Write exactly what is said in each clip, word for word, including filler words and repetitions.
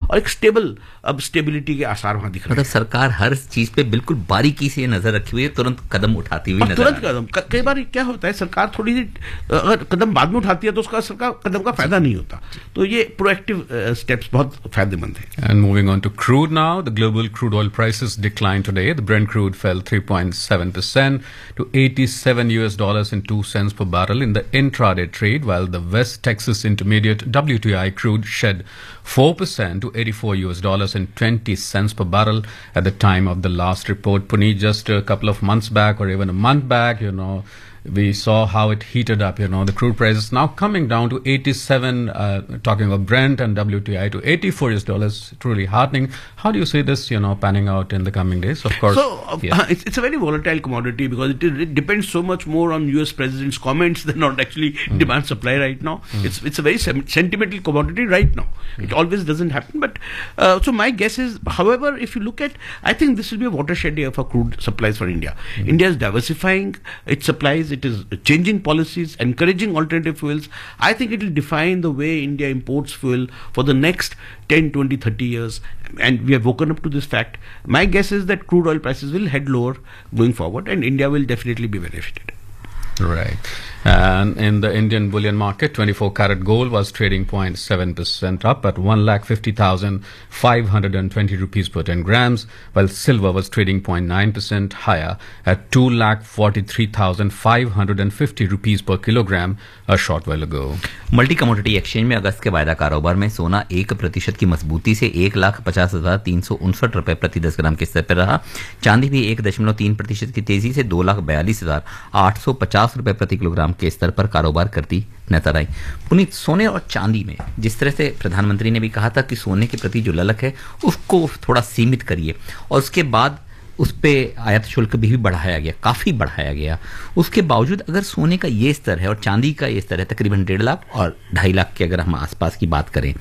और एक स्टेबल, अब स्टेबिलिटी के आसार वहां दिख रहे हैं। मतलब सरकार हर चीज पे बिल्कुल बारीकी से नजर रखी हुई है, तुरंत कदम उठाती हुई नजर तुरंत कदम, कई बार क्या होता है सरकार थोड़ी सी अगर कदम बाद में उठाती है तो उसका सरकार कदम का फायदा नहीं होता, तो ये प्रोएक्टिव स्टेप्स बहुत फायदेमंद है। And moving on to crude now, the global crude oil prices declined today. The Brent crude fell three point seven percent to eighty-seven U S dollars and two cents per barrel in the intraday trade, while the West Texas Intermediate W T I crude shed four percent to eighty-four U S dollars and twenty cents per barrel at the time of the last report. Puneet, just a couple of months back or even a month back, you know, we saw how it heated up, you know, the crude prices now coming down to eighty-seven, uh, talking of Brent and W T I to eighty-four U S dollars, truly heartening. How do you see this, you know, panning out in the coming days? Of course. So, uh, yeah. it's, it's a very volatile commodity because it, is, it depends so much more on U S President's comments than on actually mm. demand supply right now. Mm. It's it's a very sem- sentimental commodity right now. Mm. It always doesn't happen. But, uh, so my guess is, however, if you look at, I think this will be a watershed year for crude supplies for India. Mm. India is diversifying its supplies. It is changing policies, encouraging alternative fuels. I think it will define the way India imports fuel for the next ten, twenty, thirty years. And we have woken up to this fact. My guess is that crude oil prices will head lower going forward and India will definitely be benefited. Right. And in the Indian bullion market, twenty-four karat gold was trading zero point seven percent up at one lakh fifty thousand five hundred twenty rupees per ten grams, while silver was trading zero point nine percent higher at two lakh forty-three thousand five hundred fifty rupees per kilogram a short while ago. Multi commodity exchange में अगस्त के वायदा कारोबार में सोना एक प्रतिशत की मजबूती से एक लाख पचास हजार तीन सौ उनसठ रुपए प्रति दस ग्राम के स्तर पर रहा। चांदी भी एक दशमलव तीन प्रतिशत की तेजी से दो लाख बयालीस हजार आठ सौ पचास रुपए प्रति किलोग्राम के स्तर पर कारोबार करती नजर आई। पुनीत, सोने और चांदी में जिस तरह से प्रधानमंत्री ने भी कहा था कि सोने के प्रति जो ललक है उसको थोड़ा सीमित करिए, और उसके बाद उस पे आयात शुल्क भी बढ़ाया गया, काफी बढ़ाया गया। उसके बावजूद अगर सोने का ये स्तर है और चांदी का ये स्तर है तकरीबन डेढ़ लाख और ढाई लाख के अगर हम आसपास की बात करें,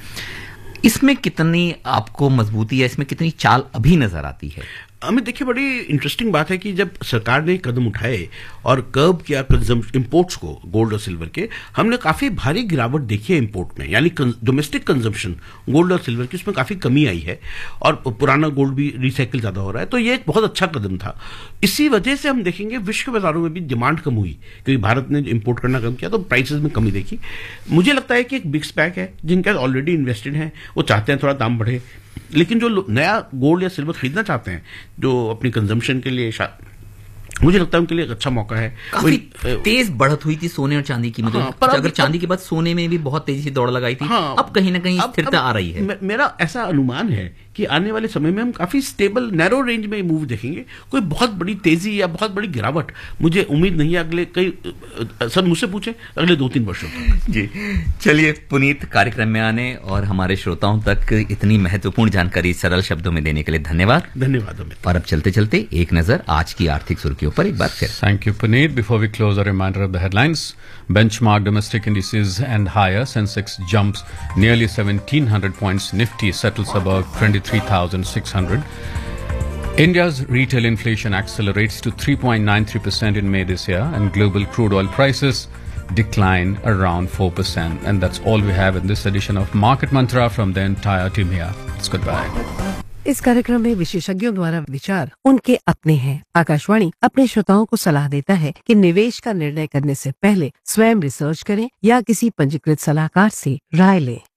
इसमें कितनी आपको मजबूती है, इसमें कितनी चाल अभी नजर आती है? अमित, देखिए बड़ी इंटरेस्टिंग बात है कि जब सरकार ने कदम उठाए और कर्ब किया इंपोर्ट्स को गोल्ड और सिल्वर के, हमने काफी भारी गिरावट देखी है इंपोर्ट में, यानी डोमेस्टिक कंजम्पशन गोल्ड और सिल्वर की उसमें काफी कमी आई है और पुराना गोल्ड भी रिसाइकिल ज्यादा हो रहा है, तो ये एक बहुत अच्छा कदम था। इसी वजह से हम देखेंगे विश्व बाजारों में भी डिमांड कम हुई क्योंकि भारत ने इंपोर्ट करना कम किया तो प्राइसेस में कमी देखी। मुझे लगता है कि एक बिग स्पैक है जिनके ऑलरेडी इन्वेस्टेड हैं, वो चाहते हैं थोड़ा दाम बढ़े, लेकिन जो नया गोल्ड या सिल्वर खरीदना चाहते हैं जो अपनी कंजम्पशन के लिए, मुझे लगता है उनके लिए एक अच्छा मौका है। काफी तेज बढ़त हुई थी सोने और चांदी की, मतलब हाँ, पर अगर चांदी के बाद सोने में भी बहुत तेजी से दौड़ लगाई थी, हाँ, अब कहीं ना कहीं स्थिरता आ रही है। मेरा ऐसा अनुमान है कि आने वाले समय में हम काफी स्टेबल नैरो रेंज में मूव देखेंगे, कोई बहुत बड़ी तेजी या बहुत बड़ी गिरावट मुझे उम्मीद नहीं है अगले कई, सब मुझसे पूछे, अगले दो तीन वर्षों तक। जी चलिए पुनीत, कार्यक्रम में आने और हमारे श्रोताओं तक इतनी महत्वपूर्ण जानकारी सरल शब्दों में देने के लिए धन्यवाद। धन्यवाद अमित। और अब चलते चलते एक नजर आज की आर्थिक सुर्खियों पर एक बार फिर। Thank you, Puneet. Before we close, a reminder of the headlines. Benchmark domestic indices and higher. Sensex jumps nearly seventeen hundred points. Nifty settles above twenty-three thousand six hundred. India's retail inflation accelerates to three point nine three percent in May this year, and global crude oil prices decline around four percent. And that's all we have in this edition of Market Mantra from the entire team here. It's goodbye. इस कार्यक्रम में विशेषज्ञों द्वारा विचार उनके अपने हैं। आकाशवाणी अपने श्रोताओं को सलाह देता है कि निवेश का निर्णय करने से पहले स्वयं रिसर्च करें या किसी पंजीकृत सलाहकार से राय लें।